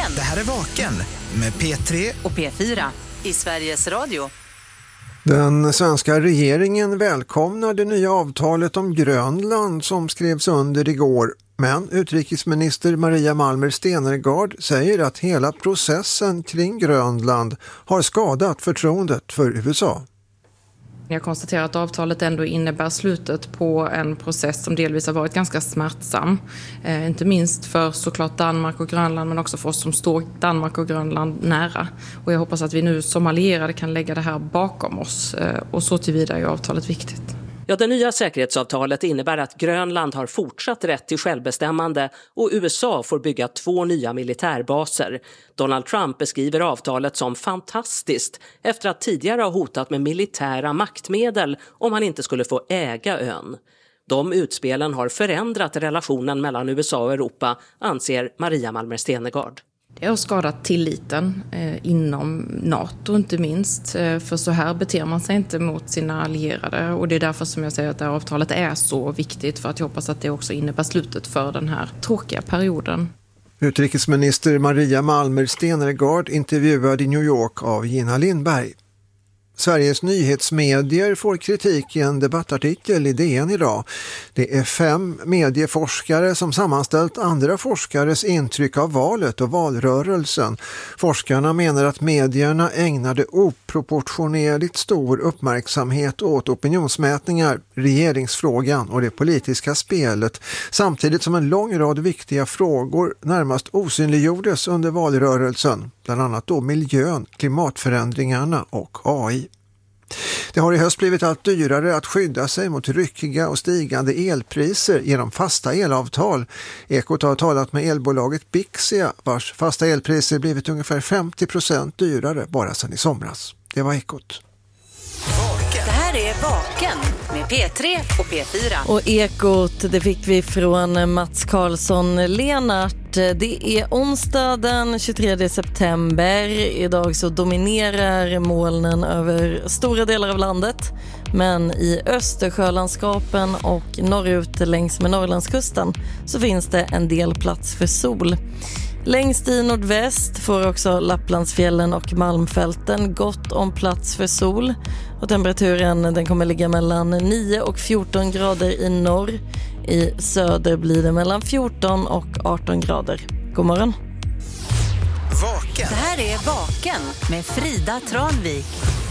Vaken. Det här är Vaken med P3 och P4 i Sveriges Radio. Den svenska regeringen välkomnar det nya avtalet om Grönland som skrevs under igår. Men utrikesminister Maria Malmer Stenergard säger att hela processen kring Grönland har skadat förtroendet för USA. Jag konstaterar att avtalet ändå innebär slutet på en process som delvis har varit ganska smärtsam. Inte minst för såklart Danmark och Grönland, men också för oss som står Danmark och Grönland nära. Och jag hoppas att vi nu som allierade kan lägga det här bakom oss. Och så tillvida är avtalet viktigt. Ja, det nya säkerhetsavtalet innebär att Grönland har fortsatt rätt till självbestämmande och USA får bygga 2 nya militärbaser. Donald Trump beskriver avtalet som fantastiskt efter att tidigare ha hotat med militära maktmedel om han inte skulle få äga ön. De utspelen har förändrat relationen mellan USA och Europa, anser Maria Malmer Stenergard. Det har skadat tilliten inom NATO inte minst. För så här beter man sig inte mot sina allierade. Och det är därför som jag säger att det här avtalet är så viktigt. För att jag hoppas att det också innebär slutet för den här tråkiga perioden. Utrikesminister Maria Malmer Stenergard intervjuad i New York av Gina Lindberg. Sveriges nyhetsmedier får kritik i en debattartikel i DN idag. Det är 5 medieforskare som sammanställt andra forskares intryck av valet och valrörelsen. Forskarna menar att medierna ägnade oproportionerligt stor uppmärksamhet åt opinionsmätningar, regeringsfrågan och det politiska spelet, samtidigt som en lång rad viktiga frågor närmast osynliggjordes under valrörelsen, bland annat då miljön, klimatförändringarna och AI. Det har i höst blivit allt dyrare att skydda sig mot ryckiga och stigande elpriser genom fasta elavtal. Ekot har talat med elbolaget Bixia, vars fasta elpriser blivit ungefär 50% dyrare bara sedan i somras. Det var Ekot. Det här är Vaken med P3 och P4. Och Ekot, det fick vi från Mats Karlsson Lenart. Det är onsdag den 23 september. Idag så dominerar molnen över stora delar av landet. Men i Östersjölandskapen och norrut längs med Norrlandskusten så finns det en del plats för sol. Längst i nordväst får också Lapplandsfjällen och Malmfälten gott om plats för sol. Och temperaturen den kommer ligga mellan 9 och 14 grader i norr. I söder blir det mellan 14 och 18 grader. God morgon. Vaken. Det här är Vaken med Frida Tranvik.